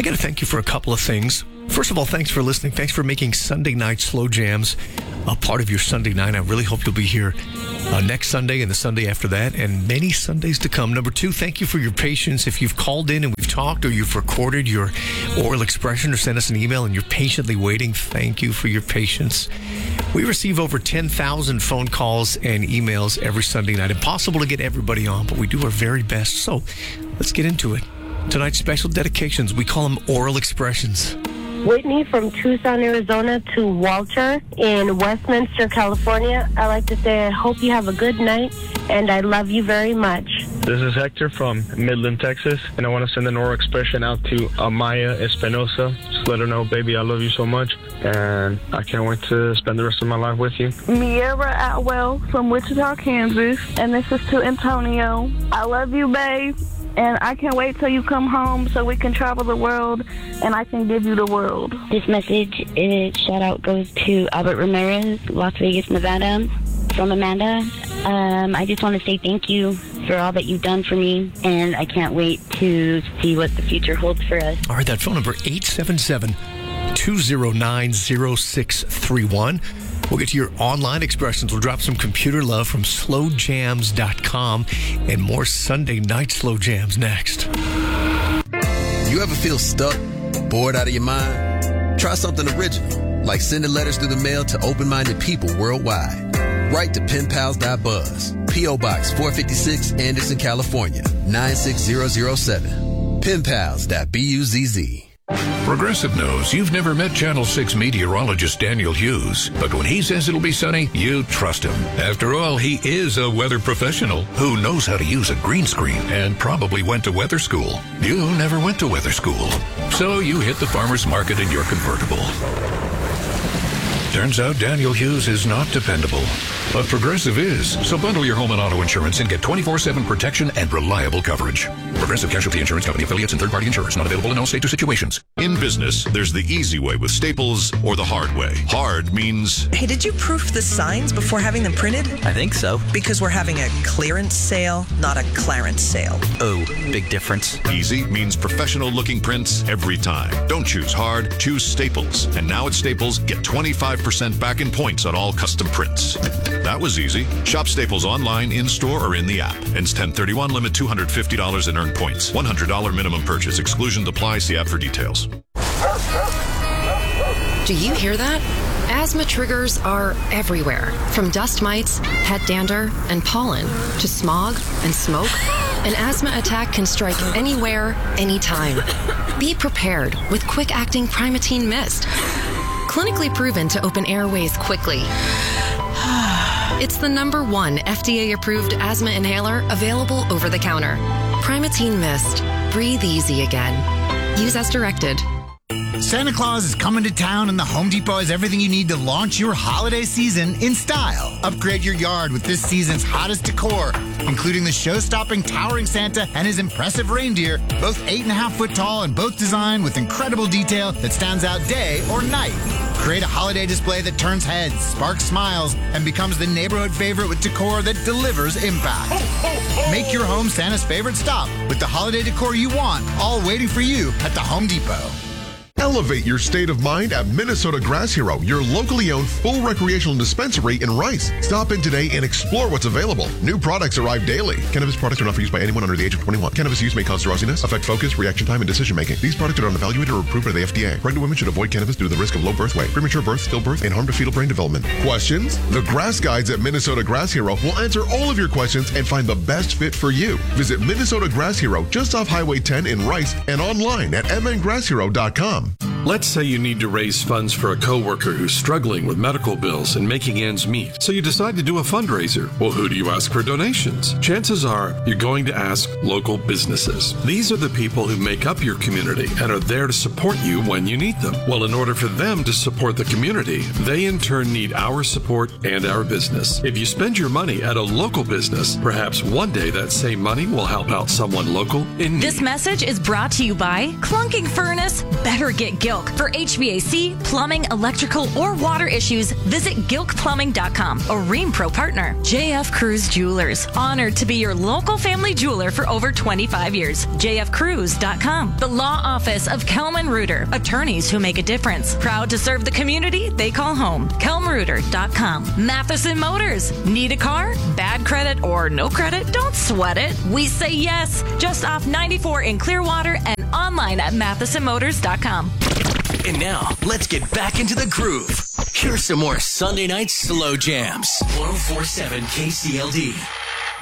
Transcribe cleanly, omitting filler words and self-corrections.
got to thank you for a couple of things. First of all, thanks for listening. Thanks for making Sunday night slow jams a part of your Sunday night. I really hope you'll be here next Sunday and the Sunday after that and many Sundays to come. Number two, thank you for your patience. If you've called in and we've talked or you've recorded your oral expression or sent us an email and you're patiently waiting, thank you for your patience. We receive over 10,000 phone calls and emails every Sunday night. Impossible to get everybody on, but we do our very best. So let's get into it. Tonight's special dedications, we call them oral expressions. Whitney from Tucson, Arizona to Walter in Westminster, California. I like to say I hope you have a good night and I love you very much. This is Hector from Midland, Texas, and I want to send an oral expression out to Amaya Espinosa. Just let her know, baby, I love you so much, and I can't wait to spend the rest of my life with you. Miera Atwell from Wichita, Kansas, and this is to Antonio. I love you, babe. And I can't wait till you come home so we can travel the world and I can give you the world. This message, shout out goes to Albert Ramirez, Las Vegas, Nevada, from Amanda. I just want to say thank you for all that you've done for me, and I can't wait to see what the future holds for us. All right, that phone number, 877-209-0631. We'll get to your online expressions. We'll drop some computer love from slowjams.com and more Sunday night slow jams next. You ever feel stuck, bored out of your mind? Try something original, like sending letters through the mail to open-minded people worldwide. Write to penpals.buzz, P.O. Box 456, Anderson, California, 96007. Penpals.buzz. Progressive knows you've never met Channel 6 meteorologist Daniel Hughes, but when he says it'll be sunny, you trust him. After all, he is a weather professional who knows how to use a green screen and probably went to weather school. You never went to weather school, so you hit the farmer's market in your convertible. Turns out Daniel Hughes is not dependable, but Progressive is. So bundle your home and auto insurance and get 24/7 protection and reliable coverage. Progressive Casualty Insurance Company affiliates and third-party insurers not available in all states or situations. In business, there's the easy way with Staples or the hard way. Hard means... Hey, did you proof the signs before having them printed? I think so. Because we're having a clearance sale, not a clarence sale. Oh, big difference. Easy means professional-looking prints every time. Don't choose hard, choose Staples. And now at Staples, get 25% back in points on all custom prints. That was easy. Shop Staples online, in-store, or in the app. Ends 10/31, limit $250 in earned points. $100 minimum purchase. Exclusions apply. See app for details. Do you hear that? Asthma triggers are everywhere. From dust mites, pet dander, and pollen, to smog and smoke. An asthma attack can strike anywhere, anytime. Be prepared with quick-acting Primatene Mist. Clinically proven to open airways quickly. It's the #1 FDA-approved asthma inhaler available over the counter. Primatene Mist. Breathe easy again. Use as directed. Santa Claus is coming to town, and the Home Depot has everything you need to launch your holiday season in style. Upgrade your yard with this season's hottest decor, including the show-stopping towering Santa and his impressive reindeer, both 8.5 foot tall and both designed with incredible detail that stands out day or night. Create a holiday display that turns heads, sparks smiles, and becomes the neighborhood favorite with decor that delivers impact. Make your home Santa's favorite stop with the holiday decor you want, all waiting for you at the Home Depot. Elevate your state of mind at Minnesota Grass Hero, your locally owned full recreational dispensary in Rice. Stop in today and explore what's available. New products arrive daily. Cannabis products are not for use by anyone under the age of 21. Cannabis use may cause drowsiness, affect focus, reaction time, and decision making. These products are not evaluated or approved by the FDA. Pregnant women should avoid cannabis due to the risk of low birth weight, premature birth, stillbirth, and harm to fetal brain development. Questions? The Grass Guides at Minnesota Grass Hero will answer all of your questions and find the best fit for you. Visit Minnesota Grass Hero just off Highway 10 in Rice and online at mngrasshero.com. Let's say you need to raise funds for a coworker who's struggling with medical bills and making ends meet. So you decide to do a fundraiser. Well, who do you ask for donations? Chances are you're going to ask local businesses. These are the people who make up your community and are there to support you when you need them. Well, in order for them to support the community, they in turn need our support and our business. If you spend your money at a local business, perhaps one day that same money will help out someone local in need. This message is brought to you by Clunking Furnace, Better Get Guilt. Gilk. For HVAC, plumbing, electrical, or water issues, visit gilkplumbing.com, a Rheem Pro partner. JF Cruz Jewelers, honored to be your local family jeweler for over 25 years. jfcruz.com. The Law Office of Kelman Reuter, attorneys who make a difference. Proud to serve the community they call home. kelmreuter.com. Matheson Motors. Need a car? Bad credit or no credit? Don't sweat it. We say yes. Just off 94 in Clearwater and online at mathesonmotors.com. And now, let's get back into the groove. Here's some more Sunday Night Slow Jams. 104.7 KCLD.